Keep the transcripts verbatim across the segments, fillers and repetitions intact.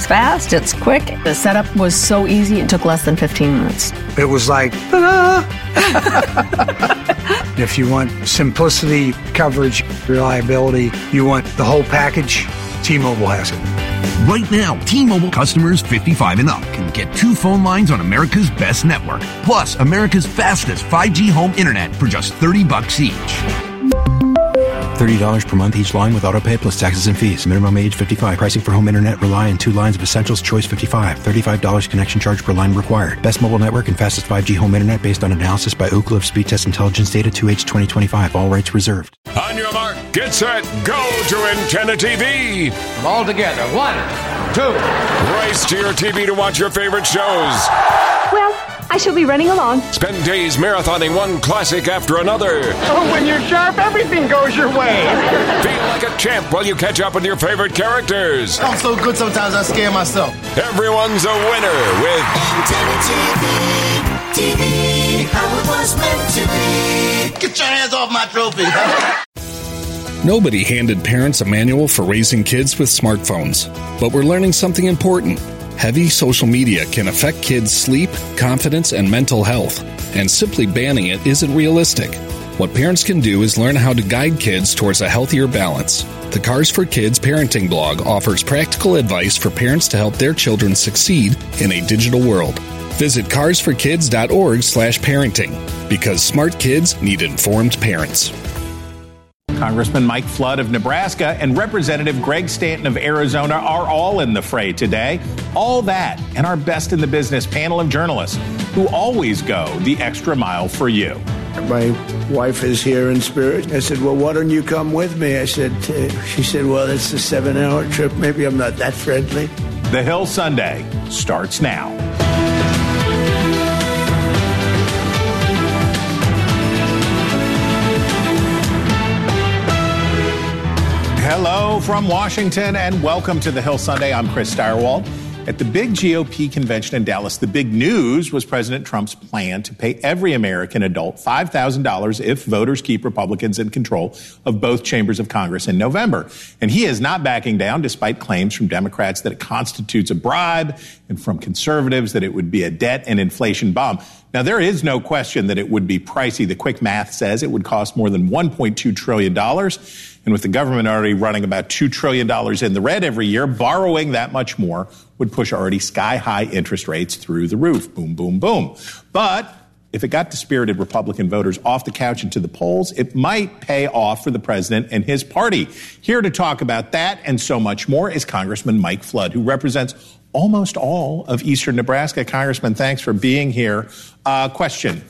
It's fast, it's quick. The setup was so easy, it took less than fifteen minutes. It was like, ta-da! If you want simplicity, coverage, reliability, you want the whole package, T-Mobile has it. Right now, T-Mobile customers fifty-five and up can get two phone lines on America's best network, plus America's fastest five G home internet for just thirty bucks each. thirty dollars per month each line with autopay plus taxes and fees. Minimum age fifty-five. Pricing for home internet rely on two lines of Essentials Choice fifty-five. thirty-five dollars connection charge per line required. Best mobile network and fastest five G home internet based on analysis by Ookla of Speed Test Intelligence Data two H twenty twenty-five. All rights reserved. On your mark, get set, go to Antenna T V. All together. One, two. Race to your T V to watch your favorite shows. Well, I shall be running along. Spend days marathoning one classic after another. Oh, when you're sharp, everything goes your way. Feel like a champ while you catch up with your favorite characters. I'm so good sometimes I scare myself. Everyone's a winner with Antenna T V. T V, how it was meant to be. Get your hands off my trophy. Nobody handed parents a manual for raising kids with smartphones, but we're learning something important. Heavy social media can affect kids' sleep, confidence, and mental health, and simply banning it isn't realistic. What parents can do is learn how to guide kids towards a healthier balance. The Cars for Kids parenting blog offers practical advice for parents to help their children succeed in a digital world. Visit cars for kids dot org slash parenting, because smart kids need informed parents. Congressman Mike Flood of Nebraska and Representative Greg Stanton of Arizona are all in the fray today. All that and our best in the business panel of journalists who always go the extra mile for you. My wife is here in spirit. I said, well, why don't you come with me? I said, uh, she said, well, it's a seven-hour trip. Maybe I'm not that friendly. The Hill Sunday starts now. Hello from Washington and welcome to the Hill Sunday. I'm Chris Stirewalt. At the big G O P convention in Dallas, the big news was President Trump's plan to pay every American adult five thousand dollars if voters keep Republicans in control of both chambers of Congress in November. And he is not backing down despite claims from Democrats that it constitutes a bribe and from conservatives that it would be a debt and inflation bomb. Now, there is no question that it would be pricey. The quick math says it would cost more than one point two trillion dollars. And with the government already running about two trillion dollars in the red every year, borrowing that much more would push already sky-high interest rates through the roof. Boom, boom, boom. But if it got dispirited Republican voters off the couch into the polls, it might pay off for the president and his party. Here to talk about that and so much more is Congressman Mike Flood, who represents almost all of eastern Nebraska. Congressman, thanks for being here. Uh, question.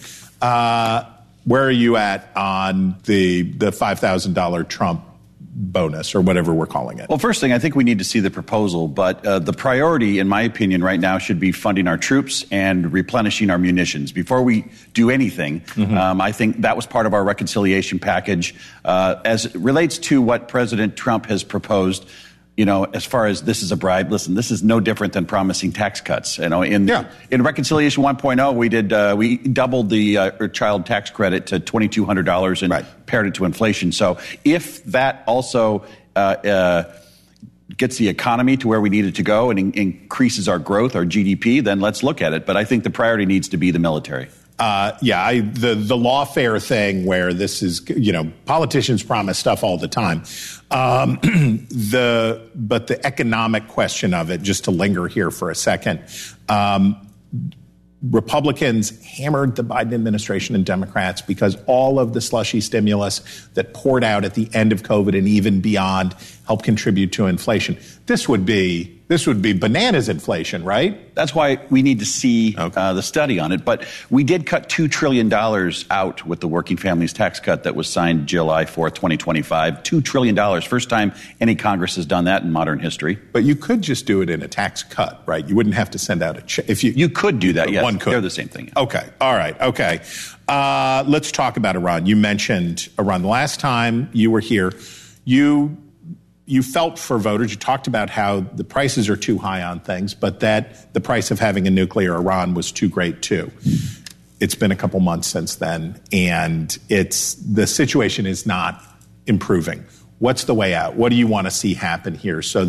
Uh, where are you at on the the five thousand dollars Trump bonus or whatever we're calling it? Well, first thing, I think we need to see the proposal, but uh, the priority, in my opinion, right now should be funding our troops and replenishing our munitions. Before we do anything, mm-hmm. um, I think that was part of our reconciliation package. Uh, as it relates to what President Trump has proposed, you know, as far as this is a bribe, listen, this is no different than promising tax cuts. You know, in yeah. in Reconciliation one point oh, we did uh, we doubled the uh, child tax credit to twenty-two hundred dollars and right. paired it to inflation. So if that also uh, uh, gets the economy to where we need it to go and in- increases our growth, our G D P, then let's look at it. But I think the priority needs to be the military. Uh, yeah, I, the the lawfare thing where this is, you know, politicians promise stuff all the time. Um, the but the economic question of it, just to linger here for a second, um, Republicans hammered the Biden administration and Democrats because all of the slushy stimulus that poured out at the end of COVID and even beyond helped contribute to inflation. This would be this would be bananas inflation, right? That's why we need to see okay. uh, the study on it. But we did cut two trillion dollars out with the Working Families Tax Cut that was signed July fourth, twenty twenty-five. two trillion dollars. First time any Congress has done that in modern history. But you could just do it in a tax cut, right? You wouldn't have to send out a check. If you, you could do that, yes. One could. They're the same thing. Okay. All right. Okay. Uh, let's talk about Iran. You mentioned Iran. The last time you were here, you... You felt for voters, you talked about how the prices are too high on things, but that the price of having a nuclear Iran was too great too. It's been a couple months since then, and it's the situation is not improving. What's the way out? What do you want to see happen here so that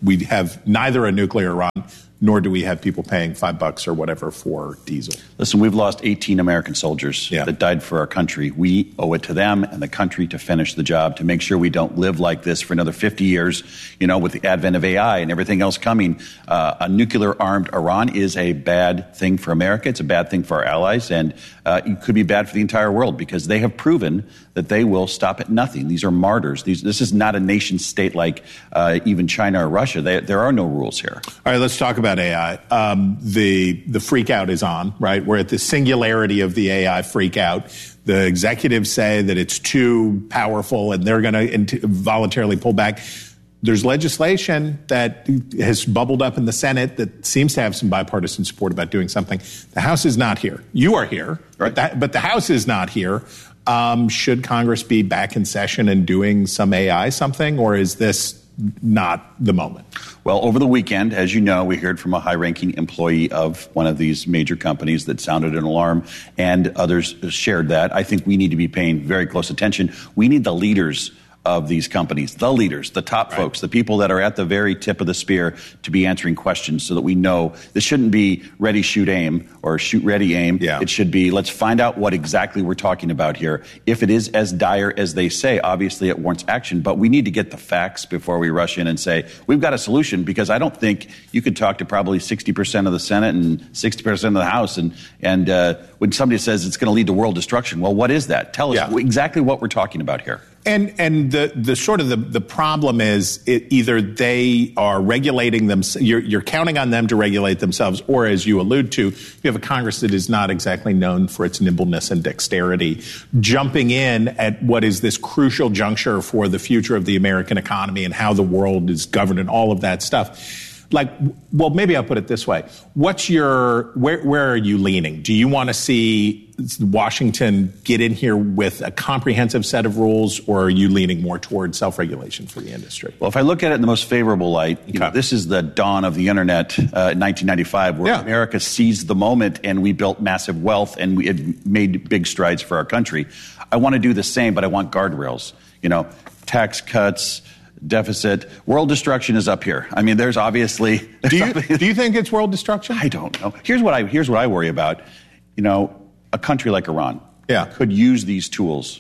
we have neither a nuclear Iran, nor do we have people paying five bucks or whatever for diesel. Listen, we've lost eighteen American soldiers yeah. that died for our country. We owe it to them and the country to finish the job, to make sure we don't live like this for another fifty years, you know, with the advent of A I and everything else coming. Uh, a nuclear-armed Iran is a bad thing for America. It's a bad thing for our allies, and uh, it could be bad for the entire world because they have proven that they will stop at nothing. These are martyrs. These, this is not a nation state like uh, even China or Russia. They, there are no rules here. All right, let's talk about A I. Um, the the freak out is on, right? We're at the singularity of the A I freak out. The executives say that it's too powerful and they're going to voluntarily pull back. There's legislation that has bubbled up in the Senate that seems to have some bipartisan support about doing something. The House is not here. You are here, right? but, that, but the House is not here. Um, should Congress be back in session and doing some A I something, or is this not the moment? Well, over the weekend, as you know, we heard from a high-ranking employee of one of these major companies that sounded an alarm, and others shared that. I think we need to be paying very close attention. We need the leaders of these companies, the leaders, the top right. folks, the people that are at the very tip of the spear to be answering questions so that we know this shouldn't be ready, shoot, aim or shoot, ready, aim. Yeah. It should be let's find out what exactly we're talking about here. If it is as dire as they say, obviously it warrants action, but we need to get the facts before we rush in and say we've got a solution, because I don't think you could talk to probably sixty percent of the Senate and sixty percent of the House and, and uh, when somebody says it's going to lead to world destruction, well, what is that? Tell us yeah. exactly what we're talking about here. And and the, the sort of the, the problem is it, either they are regulating them, you're, you're counting on them to regulate themselves, or as you allude to, you have a Congress that is not exactly known for its nimbleness and dexterity, jumping in at what is this crucial juncture for the future of the American economy and how the world is governed and all of that stuff. Like, well, maybe I'll put it this way. What's your, where, where are you leaning? Do you want to see Washington get in here with a comprehensive set of rules, or are you leaning more toward self-regulation for the industry? Well, if I look at it in the most favorable light, you okay. know, this is the dawn of the internet uh, in nineteen ninety-five, where yeah. America seized the moment and we built massive wealth and we had made big strides for our country. I want to do the same, but I want guardrails, you know, tax cuts, deficit. World destruction is up here. I mean, there's obviously. Do you, do you think it's world destruction? I don't know. Here's what I here's what I worry about. You know, a country like Iran yeah. could use these tools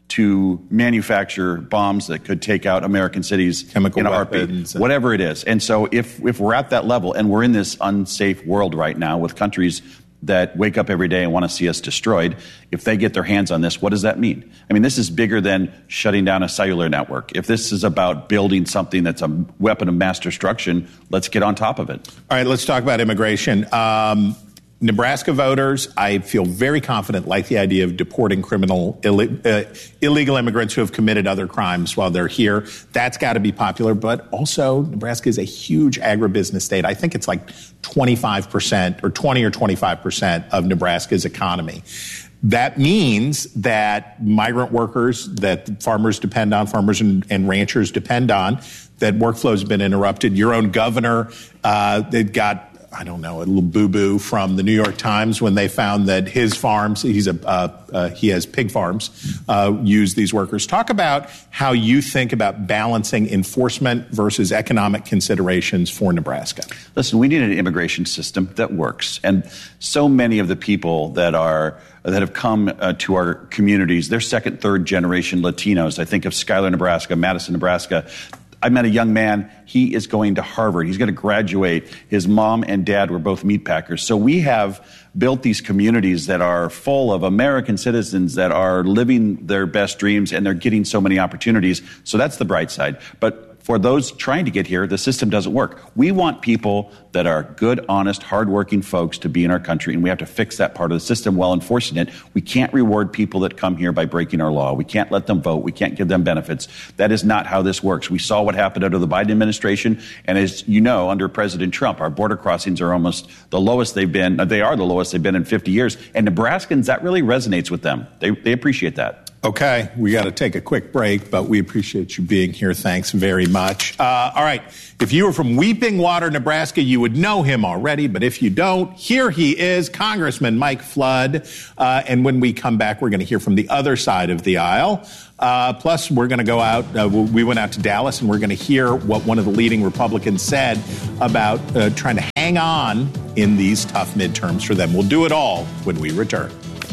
to manufacture bombs that could take out American cities Chemical in a weapons, heartbeat, whatever it is. And so if if we're at that level and we're in this unsafe world right now with countries that wake up every day and want to see us destroyed, if they get their hands on this, what does that mean? I mean, this is bigger than shutting down a cellular network. If this is about building something that's a weapon of mass destruction, let's get on top of it. All right, let's talk about immigration. Um, Nebraska voters, I feel very confident, like the idea of deporting criminal, Ill- uh, illegal immigrants who have committed other crimes while they're here. That's got to be popular. But also, Nebraska is a huge agribusiness state. I think it's like twenty-five percent or twenty or twenty-five percent of Nebraska's economy. That means that migrant workers that farmers depend on, farmers and, and ranchers depend on, that workflow has been interrupted. Your own governor, uh, they've got, I don't know, a little boo-boo from the New York Times when they found that his farms, he's a, uh, uh, he has pig farms, uh, use these workers. Talk about how you think about balancing enforcement versus economic considerations for Nebraska. Listen, we need an immigration system that works. And so many of the people that are that have come uh, to our communities, they're second, third generation Latinos. I think of Schuyler, Nebraska, Madison, Nebraska. I met a young man. He is going to Harvard. He's going to graduate. His mom and dad were both meat packers. So we have built these communities that are full of American citizens that are living their best dreams, and they're getting so many opportunities. So that's the bright side. But for those trying to get here, the system doesn't work. We want people that are good, honest, hardworking folks to be in our country, and we have to fix that part of the system while enforcing it. We can't reward people that come here by breaking our law. We can't let them vote. We can't give them benefits. That is not how this works. We saw what happened under the Biden administration, and as you know, under President Trump, our border crossings are almost the lowest they've been. They are the lowest they've been in fifty years, and Nebraskans, that really resonates with them. They, they appreciate that. Okay, we got to take a quick break, but we appreciate you being here. Thanks very much. Uh, all right, if you were from Weeping Water, Nebraska, you would know him already, but if you don't, here he is, Congressman Mike Flood. Uh, and when we come back, we're going to hear from the other side of the aisle. Uh, plus, we're going to go out, uh, we went out to Dallas, and we're going to hear what one of the leading Republicans said about uh, trying to hang on in these tough midterms for them. We'll do it all when we return.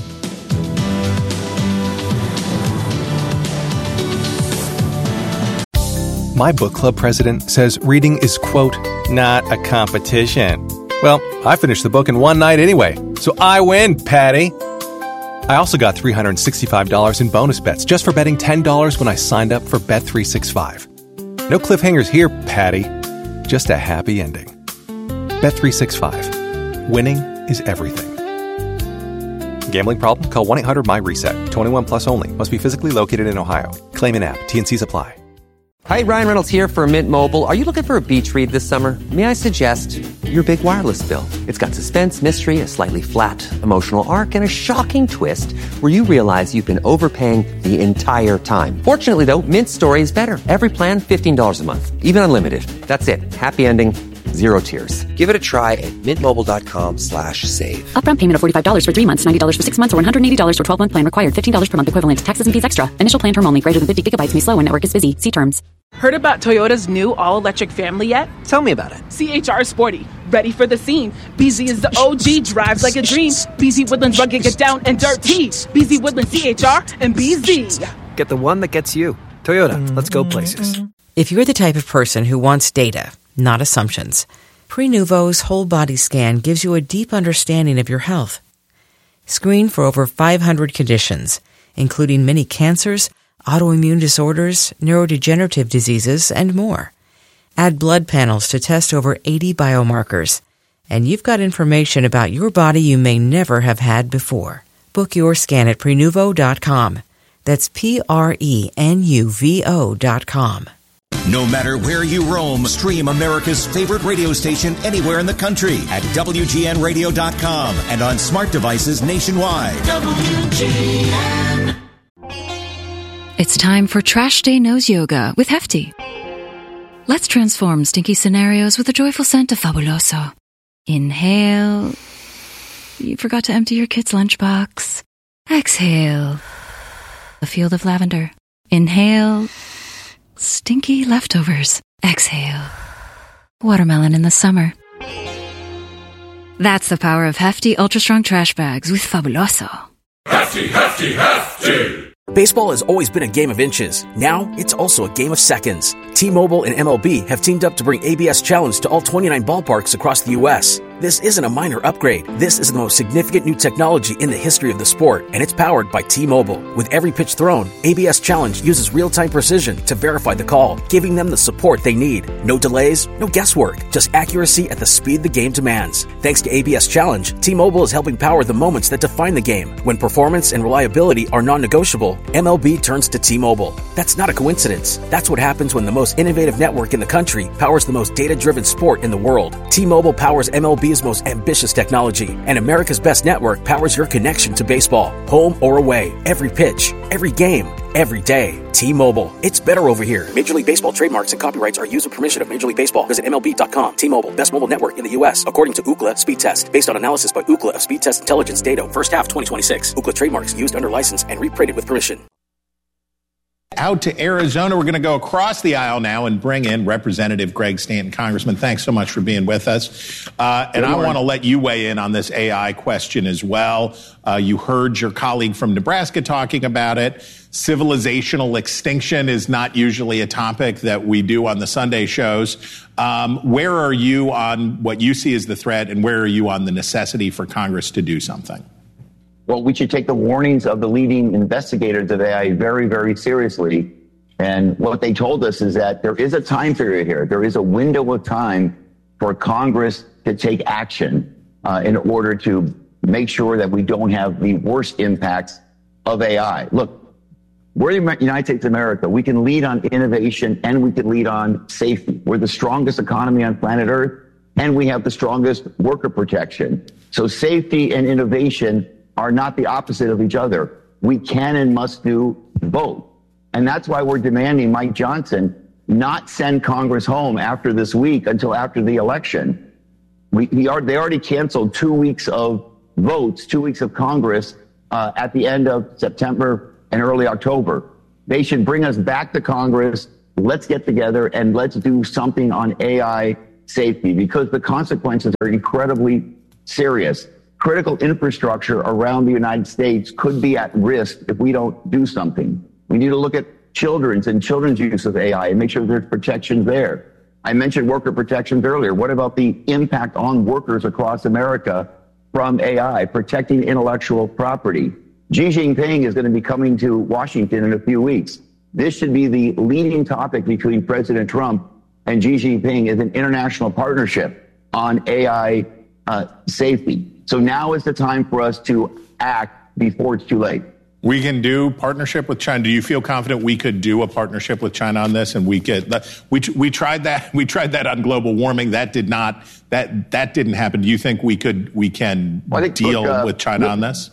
My book club president says reading is, quote, not a competition. Well, I finished the book in one night anyway, so I win, Patty. I also got three hundred sixty-five dollars in bonus bets just for betting ten dollars when I signed up for Bet three sixty-five. No cliffhangers here, Patty. Just a happy ending. Bet three sixty-five. Winning is everything. Gambling problem? Call one eight hundred M Y RESET. twenty-one plus only. Must be physically located in Ohio. Claim in app. T and C's apply. Hi, Ryan Reynolds here for Mint Mobile. Are you looking for a beach read this summer? May I suggest your big wireless bill? It's got suspense, mystery, a slightly flat, emotional arc, and a shocking twist where you realize you've been overpaying the entire time. Fortunately, though, Mint's story is better. Every plan, fifteen dollars a month. Even unlimited. That's it. Happy ending. Zero tears. Give it a try at mintmobile.com slash save. Upfront payment of forty-five dollars for three months, ninety dollars for six months, or one hundred eighty dollars for twelve-month plan required. fifteen dollars per month equivalent. Taxes and fees extra. Initial plan term only. Greater than fifty gigabytes may slow when network is busy. See terms. Heard about Toyota's new all-electric family yet? Tell me about it. C H R Sporty. Ready for the scene. B Z is the O G. Drives like a dream. B Z Woodlands rugged, get down and dirty. B Z Woodlands C H R and B Z. Get the one that gets you. Toyota. Let's go places. If you're the type of person who wants data, not assumptions, Prenuvo's whole body scan gives you a deep understanding of your health. Screen for over five hundred conditions, including many cancers, autoimmune disorders, neurodegenerative diseases, and more. Add blood panels to test over eighty biomarkers, and you've got information about your body you may never have had before. Book your scan at Prenuvo dot com. That's P R E N U V O dot com. No matter where you roam, stream America's favorite radio station anywhere in the country at W G N radio dot com and on smart devices nationwide. W G N. It's time for Trash Day Nose Yoga with Hefty. Let's transform stinky scenarios with a joyful scent of Fabuloso. Inhale. You forgot to empty your kid's lunchbox. Exhale. A field of lavender. Inhale. Stinky leftovers. Exhale. Watermelon in the summer. That's the power of Hefty Ultra Strong Trash Bags with Fabuloso. Hefty, hefty, hefty! Baseball has always been a game of inches. Now, it's also a game of seconds. T-Mobile and M L B have teamed up to bring A B S Challenge to all twenty-nine ballparks across the U S This isn't a minor upgrade. This is the most significant new technology in the history of the sport, and it's powered by T-Mobile. With every pitch thrown, A B S Challenge uses real-time precision to verify the call, giving them the support they need. No delays, no guesswork, just accuracy at the speed the game demands. Thanks to A B S Challenge, T-Mobile is helping power the moments that define the game. When performance and reliability are non-negotiable, M L B turns to T-Mobile. That's not a coincidence. That's what happens when the most innovative network in the country powers the most data-driven sport in the world. T-Mobile powers M L B's most ambitious technology, and America's best network powers your connection to baseball. Home or away, every pitch, every game, every day. T-Mobile. It's better over here. Major League Baseball trademarks and copyrights are used with permission of Major League Baseball. Visit M L B dot com. T-Mobile. Best mobile network in the U S according to Ookla Speed Test. Based on analysis by Ookla of Speed Test Intelligence data. First half twenty twenty-six. Ookla trademarks used under license and reprinted with permission. Out to Arizona. We're going to go across the aisle now and bring in Representative Greg Stanton. Congressman, thanks so much for being with us. Uh, and I want to let you weigh in on this A I question as well. Uh, you heard your colleague from Nebraska talking about it. Civilizational extinction is not usually a topic that we do on the Sunday shows. Um, where are you on what you see as the threat, and where are you on the necessity for Congress to do something? Well, we should take the warnings of the leading investigators of A I very, very seriously. And what they told us is that there is a time period here. There is a window of time for Congress to take action uh, in order to make sure that we don't have the worst impacts of A I. Look, we're the United States of America. We can lead on innovation and we can lead on safety. We're the strongest economy on planet Earth, and we have the strongest worker protection. So safety and innovation are not the opposite of each other. we can and must do both. And that's why we're demanding Mike Johnson not send Congress home after this week until after the election. We, he are, they already canceled two weeks of votes, two weeks of Congress uh, at the end of September and early October. They should bring us back to Congress. Let's get together and let's do something on A I safety, because the consequences are incredibly serious. Critical infrastructure around the United States could be at risk if we don't do something. We need to look at children's and children's use of A I and make sure there's protection there. I mentioned worker protections earlier. What about the impact on workers across America from A I, protecting intellectual property? Xi Jinping is going to be coming to Washington in a few weeks. This should be the leading topic between President Trump and Xi Jinping, is an international partnership on A I uh, safety. So now is the time for us to act before it's too late. We can do partnership with China. Do you feel confident we could do a partnership with China on this? And we could. We we tried that. We tried that on global warming. That did not. That that didn't happen. Do you think we could? We can well, think, deal look, uh, with China look, on this?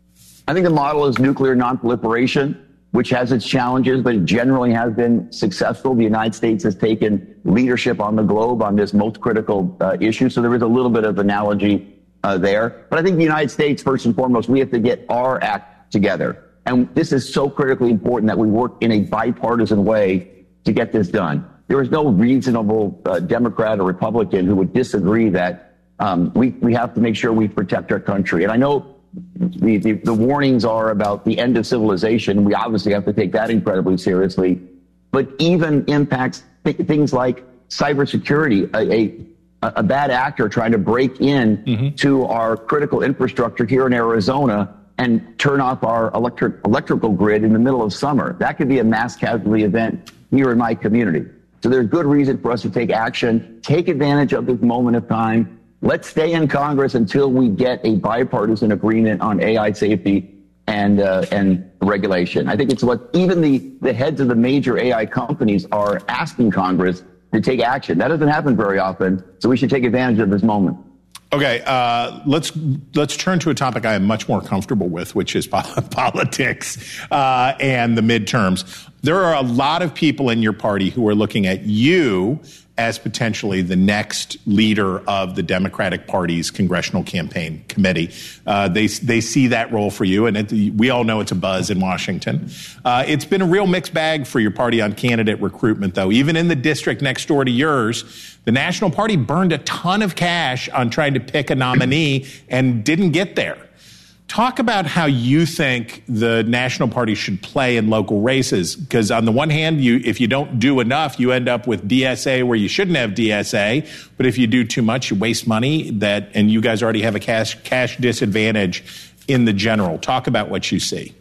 I think the model is nuclear nonproliferation, which has its challenges, but it generally has been successful. The United States has taken leadership on the globe on this most critical uh, issue. So there is a little bit of analogy uh, there. But I think the United States, first and foremost, we have to get our act together. And this is so critically important that we work in a bipartisan way to get this done. There is no reasonable uh, Democrat or Republican who would disagree that um, we, we have to make sure we protect our country. And I know the, the, the warnings are about the end of civilization. We obviously have to take that incredibly seriously. But even impacts th- things like cybersecurity, a, a, a bad actor trying to break in mm-hmm. to our critical infrastructure here in Arizona and turn off our electric electrical grid in the middle of summer. That could be a mass casualty event here in my community. So there's good reason for us to take action, take advantage of this moment of time. Let's stay in Congress until we get a bipartisan agreement on A I safety and uh, and regulation. I think it's what even the, the heads of the major A I companies are asking Congress to take action. That doesn't happen very often, so we should take advantage of this moment. Okay, uh, let's let's turn to a topic I am much more comfortable with, which is politics uh, and the midterms. There are a lot of people in your party who are looking at you as potentially the next leader of the Democratic Party's congressional campaign committee. Uh, they they see that role for you, and it, we all know it's a buzz in Washington. Uh, it's been a real mixed bag for your party on candidate recruitment, though. Even in the district next door to yours, the National Party burned a ton of cash on trying to pick a nominee and didn't get there. Talk about how you think the National Party should play in local races, because on the one hand, you if you don't do enough, you end up with D S A where you shouldn't have D S A. But if you do too much, you waste money. That and you guys already have a cash cash disadvantage in the general. Talk about what you see.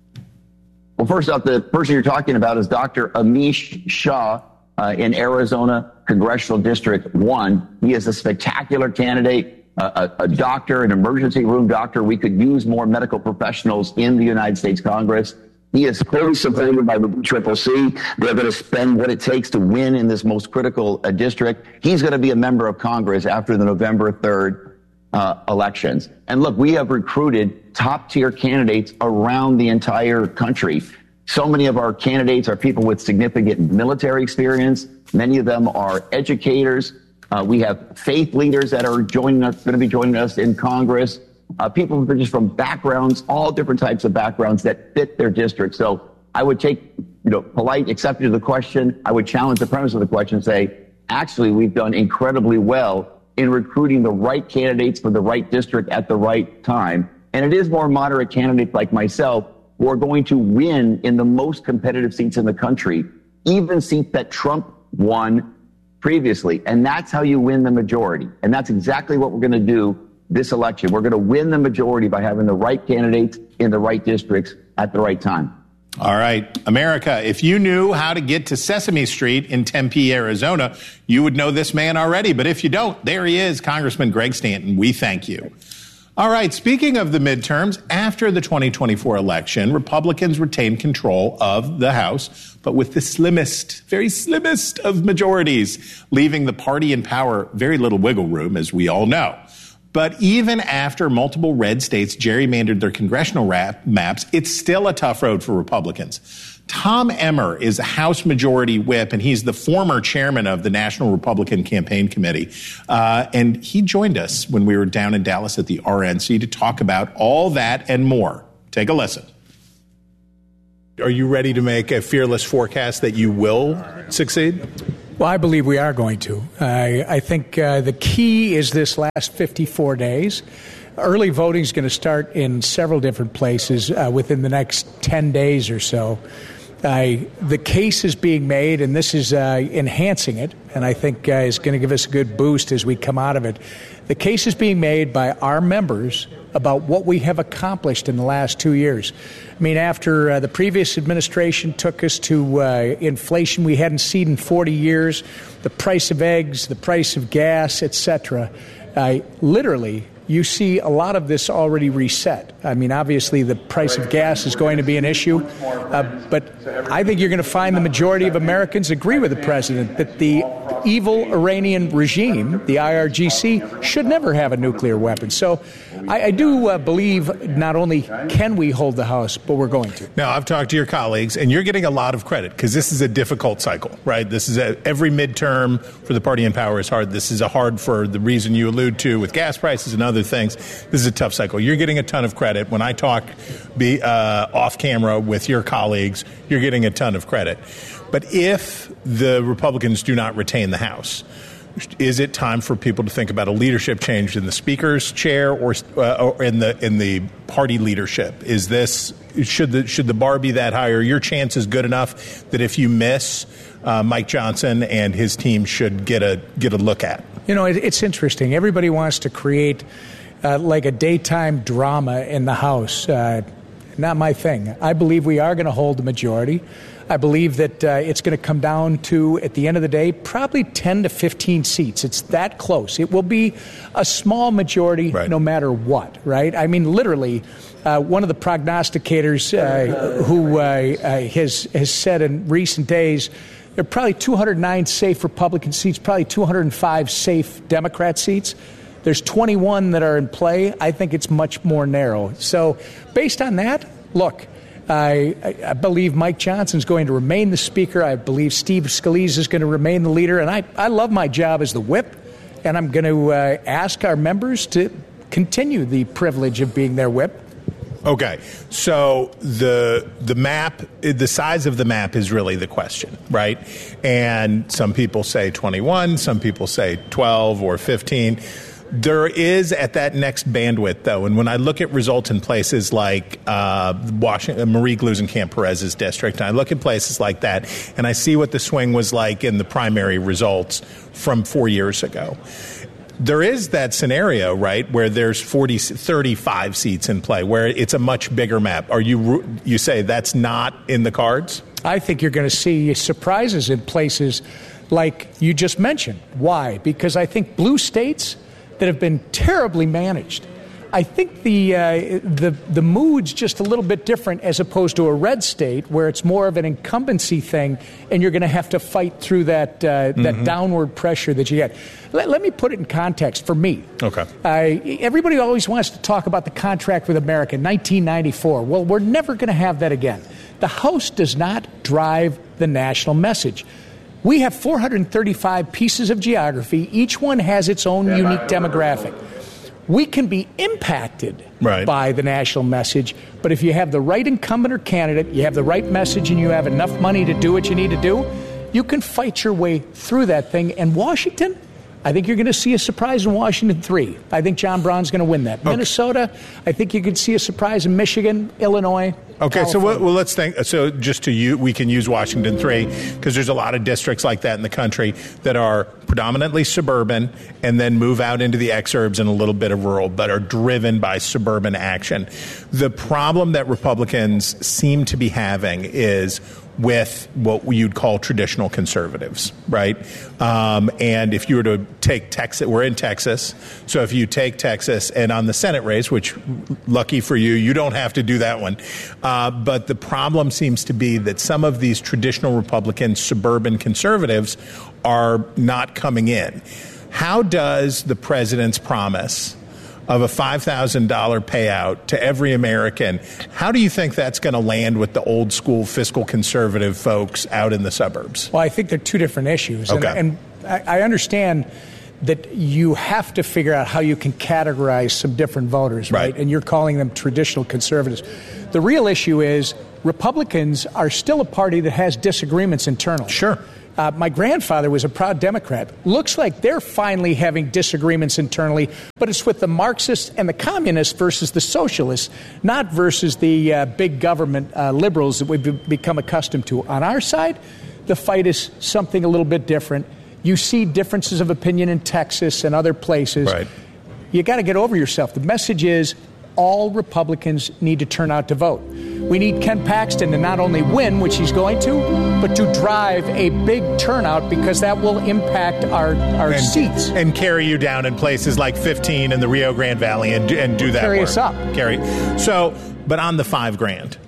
Well, first off, the person you're talking about is Doctor Amish Shah uh, in Arizona Congressional District one. He is a spectacular candidate. A, a doctor, an emergency room doctor. We could use more medical professionals in the United States Congress. He is clearly supported by the Triple C. They're going to spend what it takes to win in this most critical uh, district. He's going to be a member of Congress after the November third uh, elections. And look, we have recruited top-tier candidates around the entire country. So many of our candidates are people with significant military experience. Many of them are educators. Uh, we have faith leaders that are joining us, going to be joining us in Congress. Uh, people who are just from backgrounds, all different types of backgrounds that fit their district. So I would take, you know, polite acceptance of the question. I would challenge the premise of the question and say, actually, we've done incredibly well in recruiting the right candidates for the right district at the right time. And it is more moderate candidates like myself who are going to win in the most competitive seats in the country, even seats that Trump won previously. And that's how you win the majority. And that's exactly what we're going to do this election. We're going to win the majority by having the right candidates in the right districts at the right time. All right, America, if you knew how to get to Sesame Street in Tempe, Arizona, you would know this man already. But if you don't, there he is, Congressman Greg Stanton. We thank you. All right, speaking of the midterms, after the twenty twenty-four election, Republicans retained control of the House, but with the slimmest, very slimmest of majorities, leaving the party in power very little wiggle room, as we all know. But even after multiple red states gerrymandered their congressional rap- maps, it's still a tough road for Republicans. Tom Emmer is a House Majority Whip, and he's the former chairman of the National Republican Campaign Committee. Uh, and he joined us when we were down in Dallas at the R N C to talk about all that and more. Take a listen. Are you ready to make a fearless forecast that you will succeed? Well, I believe we are going to. I, I think uh, the key is this last fifty-four days. Early voting is going to start in several different places uh, within the next ten days or so. Uh, the case is being made, and this is uh, enhancing it, and I think uh, is going to give us a good boost as we come out of it. The case is being made by our members about what we have accomplished in the last two years. I mean, after uh, the previous administration took us to uh, inflation we hadn't seen in forty years, the price of eggs, the price of gas, et cetera, uh, literally, you see a lot of this already reset. I mean, obviously, the price of gas is going to be an issue, uh, but I think you're going to find the majority of Americans agree with the president that the evil Iranian regime, the I R G C, should never have a nuclear weapon. So I, I do uh, believe not only can we hold the House, but we're going to. Now, I've talked to your colleagues, and you're getting a lot of credit because this is a difficult cycle, right? This is a, every midterm for the party in power is hard. This is a hard for the reason you allude to with gas prices and other things. This is a tough cycle. You're getting a ton of credit. When I talk be, uh, off camera with your colleagues, you're getting a ton of credit. But if the Republicans do not retain the House, is it time for people to think about a leadership change in the Speaker's chair or, uh, or in the in the party leadership? Is this should the should the bar be that high? Or your chance is good enough that if you miss, uh, Mike Johnson and his team should get a get a look at? You know, it, it's interesting. Everybody wants to create uh, like a daytime drama in the House. Uh, not my thing. I believe we are going to hold the majority. I believe that uh, it's going to come down to, at the end of the day, probably ten to fifteen seats. It's that close. It will be a small majority right. no matter what, right? I mean, literally, uh, one of the prognosticators uh, who uh, uh, has, has said in recent days, there are probably two hundred nine safe Republican seats, probably two hundred five safe Democrat seats. There's twenty-one that are in play. I think it's much more narrow. So based on that, look, I, I believe Mike Johnson's going to remain the Speaker. I believe Steve Scalise is going to remain the leader. And I, I love my job as the whip, and I'm going to uh, ask our members to continue the privilege of being their whip. Okay, so the the map, the size of the map is really the question, right? And some people say twenty-one, some people say twelve or fifteen. There is at that next bandwidth, though, and when I look at results in places like uh, Washington, Marie Gluesenkamp-Perez's district, and I look at places like that, and I see what the swing was like in the primary results from four years ago. There is that scenario, right, where there's forty, thirty-five seats in play, where it's a much bigger map. Are you you say that's not in the cards? I think you're going to see surprises in places like you just mentioned. Why? Because I think blue states that have been terribly managed, I think the uh, the the mood's just a little bit different as opposed to a red state where it's more of an incumbency thing, and you're going to have to fight through that uh, mm-hmm. that downward pressure that you get. Let, let me put it in context for me. Okay. Uh, everybody always wants to talk about the contract with America, nineteen ninety-four. Well, we're never going to have that again. The House does not drive the national message. We have four hundred thirty-five pieces of geography. Each one has its own unique demographic. We can be impacted right. by the national message, but if you have the right incumbent or candidate, you have the right message, and you have enough money to do what you need to do, you can fight your way through that thing. And Washington, I think you're going to see a surprise in Washington three. I think John Brown's going to win that. Okay. Minnesota, I think you could see a surprise in Michigan, Illinois. Okay, California. so well, well, let's think. So just to you, we can use Washington three because there's a lot of districts like that in the country that are predominantly suburban and then move out into the exurbs and a little bit of rural, but are driven by suburban action. The problem that Republicans seem to be having is with what you'd call traditional conservatives, right? Um, and if you were to take Texas, we're in Texas, so if you take Texas and on the Senate race, which lucky for you, you don't have to do that one, uh, but the problem seems to be that some of these traditional Republican suburban conservatives are not coming in. How does the president's promise of a five thousand dollars payout to every American. How do you think that's going to land with the old school fiscal conservative folks out in the suburbs? Well, I think they're two different issues. Okay. And, and I, I understand that you have to figure out how you can categorize some different voters, right? right? And you're calling them traditional conservatives. The real issue is Republicans are still a party that has disagreements internally. Sure. Uh, my grandfather was a proud Democrat. Looks like they're finally having disagreements internally, but it's with the Marxists and the communists versus the socialists, not versus the uh, big government uh, liberals that we've become accustomed to. On our side, the fight is something a little bit different. You see differences of opinion in Texas and other places. Right. You got to get over yourself. The message is all Republicans need to turn out to vote. We need Ken Paxton to not only win, which he's going to, but to drive a big turnout because that will impact our, our and, seats. And carry you down in places like fifteen in the Rio Grande Valley and, and do that Carry work. us up. Carry. So, but on the five grand,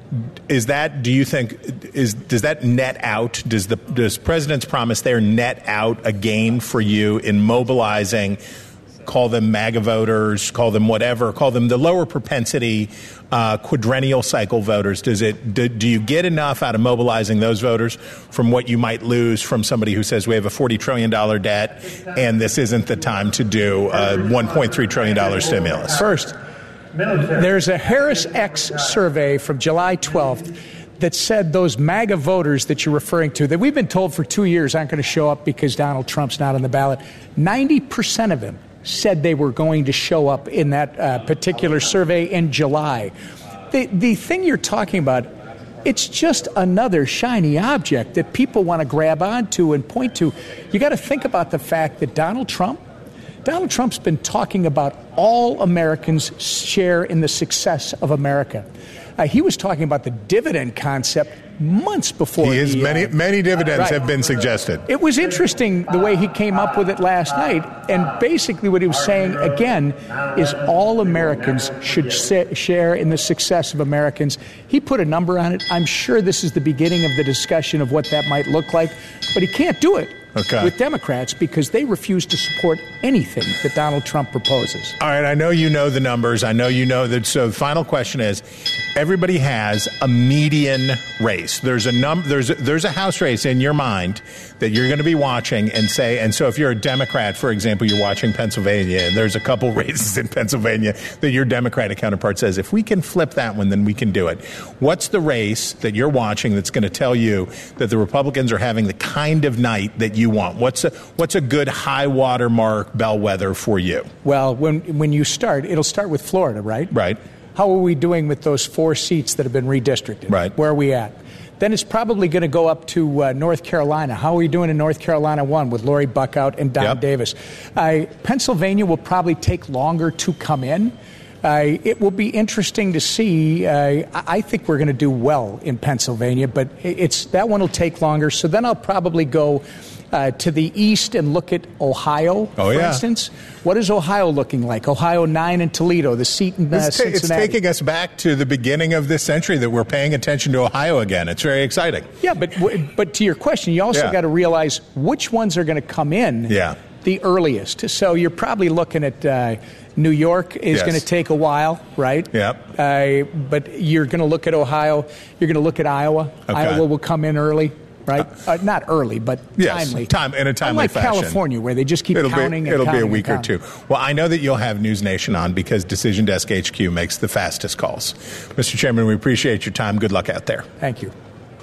is that, do you think, is does that net out, does the does President's promise there net out a gain for you in mobilizing, call them MAGA voters, call them whatever, call them the lower propensity uh, quadrennial cycle voters? Does it do, do you get enough out of mobilizing those voters from what you might lose from somebody who says we have a forty trillion dollars debt and this isn't the time to do a one point three trillion dollars stimulus? First, there's a Harris X survey from July twelfth that said those MAGA voters that you're referring to, that we've been told for two years aren't going to show up because Donald Trump's not on the ballot, ninety percent of them said they were going to show up in that uh, particular survey in July. The, the thing you're talking about, it's just another shiny object that people want to grab onto and point to. You got to think about the fact that Donald Trump, Donald Trump's been talking about all Americans share in the success of America. Uh, he was talking about the dividend concept months before. He is the, many uh, many dividends right. have been suggested. It was interesting the way he came up with it last night, and basically what he was saying again is all Americans should sa- share in the success of Americans. He put a number on it. I'm sure this is the beginning of the discussion of what that might look like, but he can't do it okay. with Democrats because they refuse to support anything that Donald Trump proposes. All right, I know you know the numbers. I know you know that. So the final question is, everybody has a median race. There's a num- there's a, there's a House race in your mind that you're going to be watching and say, and so if you're a Democrat, for example, you're watching Pennsylvania, and there's a couple races in Pennsylvania that your Democratic counterpart says, if we can flip that one, then we can do it. What's the race that you're watching that's going to tell you that the Republicans are having the kind of night that you want? What's a, what's a good high water mark bellwether for you? Well, when when you start, it'll start with Florida, right? Right. How are we doing with those four seats that have been redistricted? Right. Where are we at? Then it's probably going to go up to uh, North Carolina. How are we doing in North Carolina one with Lori Buckout and Don Yep. Davis? Uh, Pennsylvania will probably take longer to come in. Uh, it will be interesting to see. Uh, I I think we're going to do well in Pennsylvania, but it's that one will take longer. So then I'll probably go uh, to the east and look at Ohio, Oh, for yeah. instance. What is Ohio looking like? Ohio nine in Toledo, the seat in uh, It's, ta- it's Cincinnati. taking us back to the beginning of this century that we're paying attention to Ohio again. It's very exciting. Yeah, but but to your question, you also Yeah. got to realize which ones are going to come in Yeah. the earliest. So you're probably looking at uh, New York is Yes. going to take a while, right? Yep. Uh, but you're going to look at Ohio. You're going to look at Iowa. Okay. Iowa will come in early. Right, uh, not early, but Yes, timely. time in a timely Unlike fashion. California, where they just keep it'll counting. Be, and it'll counting be a and week or counting. two. Well, I know that you'll have News Nation on because Decision Desk H Q makes the fastest calls. Mister Chairman, we appreciate your time. Good luck out there. Thank you.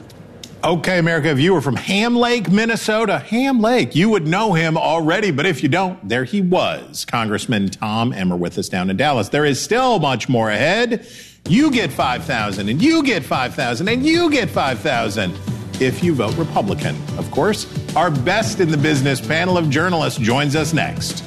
Okay, America, if you were from Ham Lake, Minnesota, Ham Lake, you would know him already, but if you don't, there he was. Congressman Tom Emmer with us down in Dallas. There is still much more ahead. You get five thousand, and you get five thousand, and you get five thousand if you vote Republican. Of course, our best in the business panel of journalists joins us next.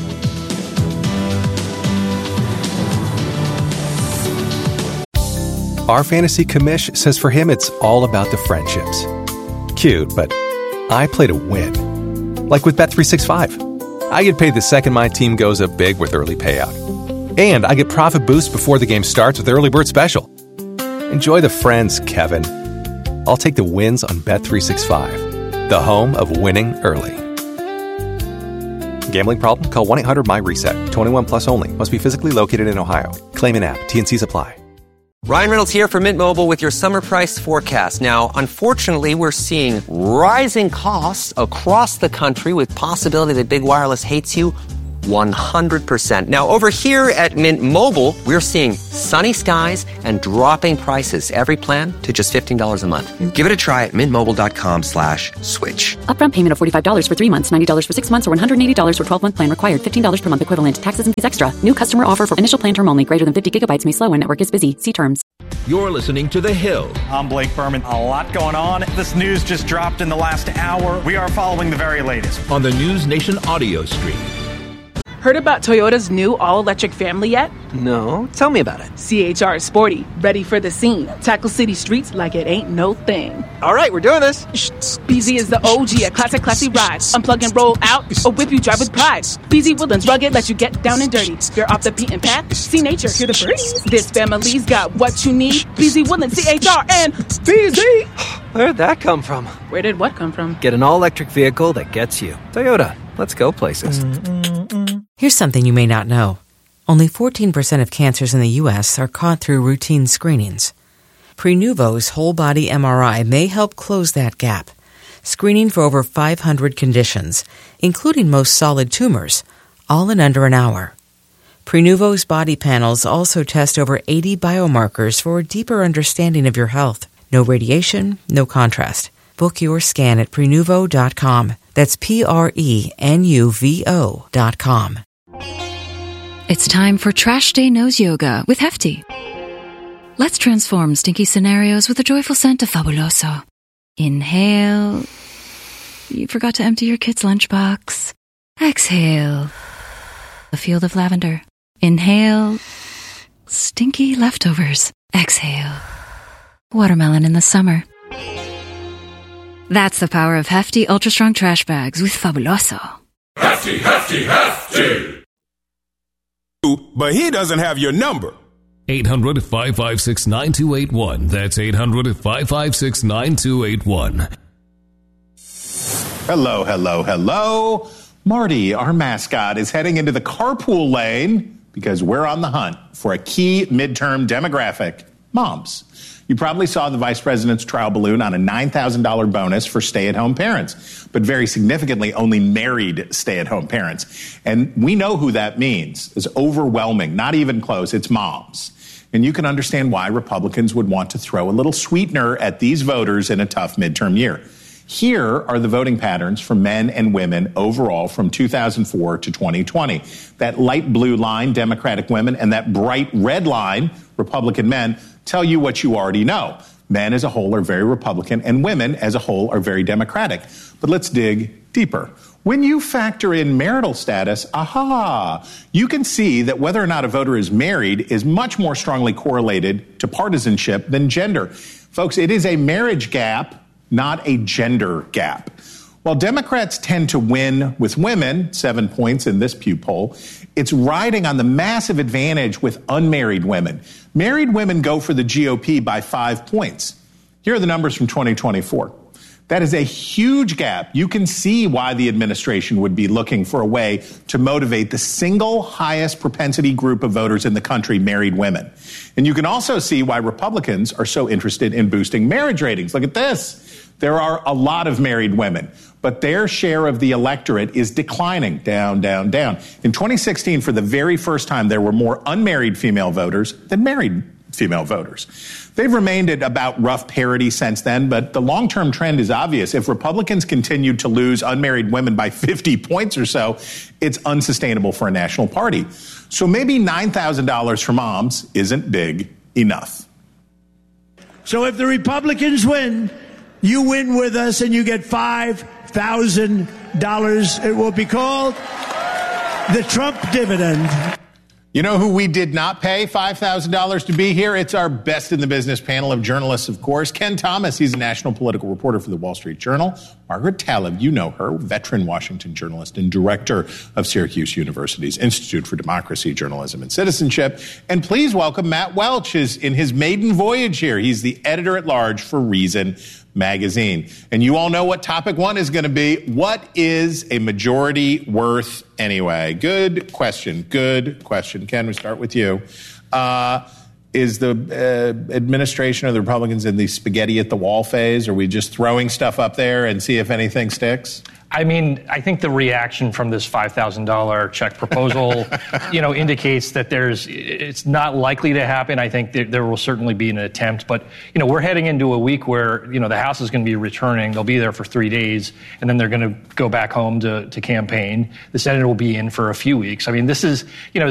Our fantasy commish says for him it's all about the friendships. Cute, but I play to win. Like with Bet three sixty-five. I get paid the second my team goes up big with early payout. And I get profit boost before the game starts with Early Bird Special. Enjoy the friends, Kevin. I'll take the wins on Bet three sixty-five, the home of winning early. Gambling problem? Call one eight hundred my reset. twenty-one plus only. Must be physically located in Ohio. Claim in app. T N Cs apply. Ryan Reynolds here from Mint Mobile with your summer price forecast. Now, unfortunately, we're seeing rising costs across the country with possibility that big wireless hates you one hundred percent. Now, over here at Mint Mobile, we're seeing sunny skies and dropping prices. Every plan to just fifteen dollars a month. Give it a try at mintmobile.com slash switch. Upfront payment of forty-five dollars for three months, ninety dollars for six months, or one hundred eighty dollars for twelve-month plan required. fifteen dollars per month equivalent. Taxes and fees extra. New customer offer for initial plan term only. Greater than fifty gigabytes may slow when network is busy. See terms. You're listening to The Hill. I'm Blake Berman. A lot going on. This news just dropped in the last hour. We are following the very latest on the News Nation audio stream. Heard about Toyota's new all-electric family yet? No. Tell me about it. C H R is sporty, ready for the scene. Tackle city streets like it ain't no thing. All right, we're doing this. B Z is the O G, a classic, classy ride. Unplug and roll out, or whip you drive with pride. B Z Woodlands rugged, let you get down and dirty. You're off the beaten path, see nature, hear the birds. This family's got what you need. B Z Woodlands, C H R, and B Z. Where'd that come from? Where did what come from? Get an all-electric vehicle that gets you. Toyota. Let's go places. Mm-mm-mm. Here's something you may not know. Only fourteen percent of cancers in the U S are caught through routine screenings. Prenuvo's whole-body M R I may help close that gap, screening for over five hundred conditions, including most solid tumors, all in under an hour. Prenuvo's body panels also test over eighty biomarkers for a deeper understanding of your health. No radiation, no contrast. Book your scan at prenuvo dot com. That's P R E N U V O dot com. It's time for Trash Day Nose Yoga with Hefty. Let's transform stinky scenarios with the joyful scent of Fabuloso. Inhale. You forgot to empty your kid's lunchbox. Exhale. A field of lavender. Inhale. Stinky leftovers. Exhale. Watermelon in the summer. That's the power of Hefty Ultra Strong Trash Bags with Fabuloso. Hefty, hefty, hefty! But he doesn't have your number. eight hundred, five five six, nine two eight one. That's eight hundred, five five six, nine two eight one. Hello, hello, hello. Marty, our mascot, is heading into the carpool lane because we're on the hunt for a key midterm demographic, moms. You probably saw the vice president's trial balloon on a nine thousand dollars bonus for stay-at-home parents, but very significantly, only married stay-at-home parents. And we know who that means. It's overwhelming, not even close. It's moms. And you can understand why Republicans would want to throw a little sweetener at these voters in a tough midterm year. Here are the voting patterns for men and women overall from two thousand four to twenty twenty. That light blue line, Democratic women, and that bright red line, Republican men, tell you what you already know. Men as a whole are very Republican, and women as a whole are very Democratic. But let's dig deeper. When you factor in marital status, aha, you can see that whether or not a voter is married is much more strongly correlated to partisanship than gender. Folks, it is a marriage gap, not a gender gap. While Democrats tend to win with women, seven points in this Pew poll, it's riding on the massive advantage with unmarried women. Married women go for the G O P by five points. Here are the numbers from twenty twenty-four. That is a huge gap. You can see why the administration would be looking for a way to motivate the single highest propensity group of voters in the country, married women. And you can also see why Republicans are so interested in boosting marriage ratings. Look at this. There are a lot of married women, but their share of the electorate is declining, down, down, down. In twenty sixteen, for the very first time, there were more unmarried female voters than married female voters. They've remained at about rough parity since then, but the long-term trend is obvious. If Republicans continue to lose unmarried women by fifty points or so, it's unsustainable for a national party. So maybe nine thousand dollars for moms isn't big enough. So if the Republicans win, you win with us and you get five thousand dollars. It will be called the Trump dividend. You know who we did not pay five thousand dollars to be here? It's our best in the business panel of journalists, of course. Ken Thomas, he's a national political reporter for the Wall Street Journal. Margaret Tlaib, you know her, veteran Washington journalist and director of Syracuse University's Institute for Democracy, Journalism, and Citizenship. And please welcome Matt Welch is in his maiden voyage here. He's the editor-at-large for Reason magazine. And you all know what topic one is going to be. What is a majority worth anyway? Good question. Good question. Ken, we start with you. Uh, Is the uh, administration or the Republicans in the spaghetti at the wall phase? Are we just throwing stuff up there and see if anything sticks? I mean, I think the reaction from this five thousand dollars check proposal, you know, indicates that there's, it's not likely to happen. I think there, there will certainly be an attempt, but, you know, we're heading into a week where, you know, the House is going to be returning. They'll be there for three days, and then they're going to go back home to, to campaign. The Senate will be in for a few weeks. I mean, this is, you know,